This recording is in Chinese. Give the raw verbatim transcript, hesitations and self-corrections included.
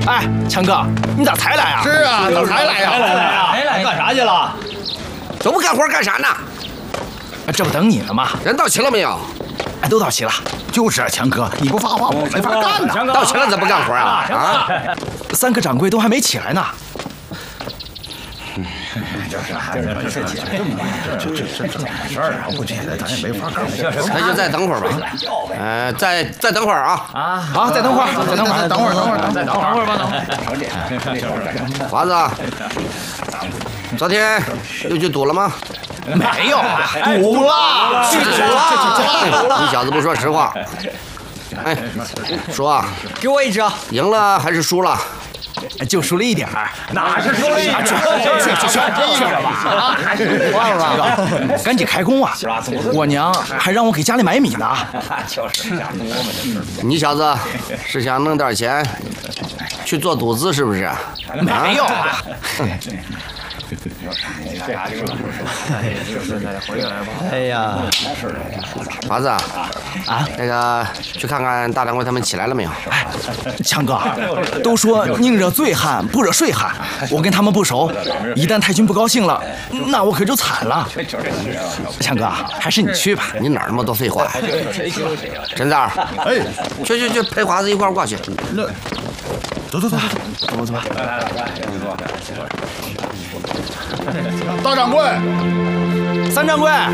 哎，强哥，你咋才来啊？ 是啊，咋才来呀？ 才来呀？才来干啥去了？ 都不干活干啥呢？ 这不等你呢吗？ 人到齐了没有？ 哎，都到齐了。 就是啊，强哥，你不发话，我没法干呐。 到齐了怎么不干活啊？啊！ 三个掌柜都还没起来呢。 就是啊，这这这这这这这事儿啊，不起来咱也没法干。 那就再等会儿吧。呃，再再等会儿啊！ 啊，好，再等会儿，再等会儿， 等会儿，等会儿， 再等会儿吧，等会儿。 华子，昨天又去赌了吗？ 没有，赌了，去赌了。 你小子不说实话。哎，说， 给我一只。 赢了还是输了？ 就输了一点儿。 哪是输了一点？ 去去去去吧！忘了，赶紧开工啊！我娘还让我给家里买米呢。 就是你小子是想弄点钱去做赌资是不是？ 没有啊。 哎呀， 华子啊， 啊， 那个去看看大掌柜他们起来了没有？ 哎，强哥，都说宁惹醉汉不惹睡汉，我跟他们不熟，一旦太君不高兴了，那我可就惨了。强哥，还是你去吧。 你哪儿那么多废话？陈三儿， 哎， 去去去，陪华子一块儿过去。 那走走走走吧走吧。 大掌柜。 三掌柜。